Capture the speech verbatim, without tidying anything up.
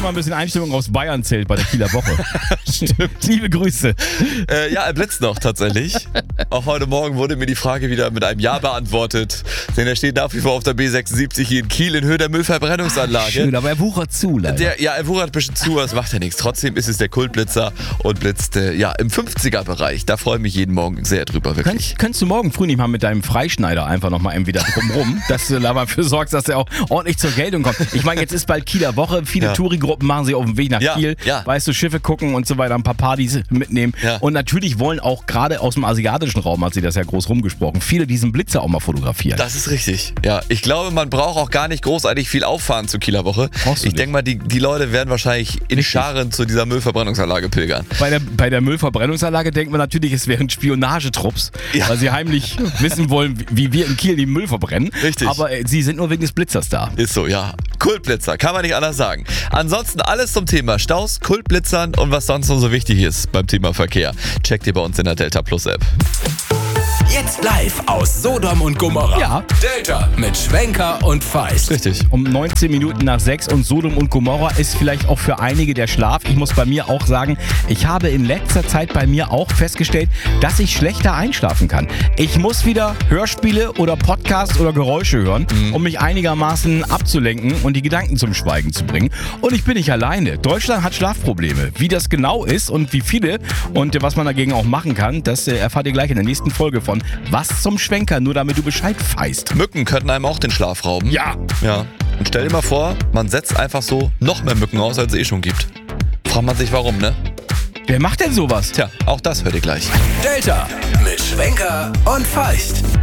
mal ein bisschen Einstimmung aus Bayern zählt bei der Kieler Woche. Stimmt. Liebe Grüße. Äh, ja, er blitzt noch tatsächlich. Auch heute Morgen wurde mir die Frage wieder mit einem Ja beantwortet. Denn er steht nach wie vor auf der B sechsundsiebzig hier in Kiel in Höhe der Müllverbrennungsanlage. Schön, aber er wuchert zu, leider. Der, ja, er wuchert ein bisschen zu, das macht ja nichts. Trotzdem ist es der Kultblitzer und blitzt äh, ja, im fünfziger-Bereich. Da freue ich mich jeden Morgen sehr drüber, wirklich. Könnt, könntest du morgen früh nicht mal mit deinem Freischneider einfach nochmal wieder drumrum, dass du da mal für sorgst, dass er auch ordentlich zur Geltung kommt. Ich meine, jetzt ist bald Kieler Woche. Viele Ja. Touri-Gruppen machen sich auf den Weg nach Ja, Kiel. ja. Weißt du, Schiffe gucken und so weiter, ein paar Partys mitnehmen. Ja. Und natürlich wollen auch gerade aus dem asiatischen Raum, hat sie das ja groß rumgesprochen, viele diesen Blitzer auch mal fotografieren. Das ist richtig. Ja, ich glaube, man braucht auch gar nicht großartig viel auffahren zur Kieler Woche. Brauchst du Ich denke mal, die, die Leute werden wahrscheinlich in Richtig. Scharen zu dieser Müllverbrennungsanlage pilgern. Bei der, bei der Müllverbrennungsanlage denkt man natürlich, es wären Spionagetrupps, Ja. weil sie heimlich wissen wollen, wie wir in Kiel den Müll verbrennen. Richtig. Aber äh, sie sind nur wegen des Blitzers da. Ist so, ja. Kultblitzer, kann man nicht anders sagen. Ansonsten alles zum Thema Staus, Kultblitzern und was sonst noch so wichtig ist beim Thema Verkehr. Checkt ihr bei uns in der Delta Plus App. Jetzt live aus Sodom und Gomorra. Ja. Delta mit Schwenker und Feist. Richtig. Um neunzehn Minuten nach sechs und Sodom und Gomorra ist vielleicht auch für einige der Schlaf. Ich muss bei mir auch sagen, ich habe in letzter Zeit bei mir auch festgestellt, dass ich schlechter einschlafen kann. Ich muss wieder Hörspiele oder Podcasts oder Geräusche hören, um mich einigermaßen abzulenken und die Gedanken zum Schweigen zu bringen. Und ich bin nicht alleine. Deutschland hat Schlafprobleme. Wie das genau ist und wie viele und was man dagegen auch machen kann, das äh, erfahrt ihr gleich in der nächsten Folge von Was zum Schwenker, nur damit du Bescheid weißt. Mücken könnten einem auch den Schlaf rauben. Ja. Ja. Und stell dir mal vor, man setzt einfach so noch mehr Mücken aus, als es eh schon gibt. Fragt man sich warum, ne? Wer macht denn sowas? Tja, auch das hört ihr gleich. Delta mit Schwenker und Feist.